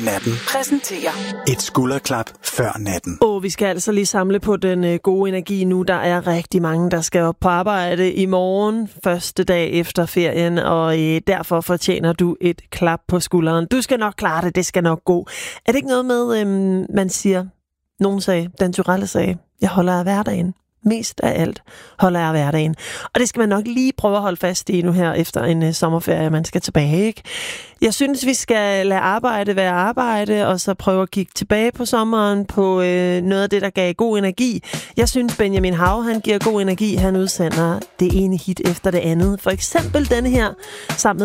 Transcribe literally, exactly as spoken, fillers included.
Natten præsenterer et skulderklap før natten. Åh, oh, vi skal altså lige samle på den øh, gode energi nu. Der er rigtig mange, der skal op på arbejde i morgen, første dag efter ferien, og øh, derfor fortjener du et klap på skulderen. Du skal nok klare det, det skal nok gå. Er det ikke noget med, øh, man siger, nogen sagde, Dan Turelle sagde, jeg holder af hverdagen. Mest af alt holder jeg af hverdagen. Og det skal man nok lige prøve at holde fast i nu her efter en uh, sommerferie, man skal tilbage, ikke? Jeg synes, vi skal lade arbejde være arbejde, og så prøve at kigge tilbage på sommeren på uh, noget af det, der gav god energi. Jeg synes, Benjamin Hav, han giver god energi. Han udsender det ene hit efter det andet. For eksempel denne her, sammen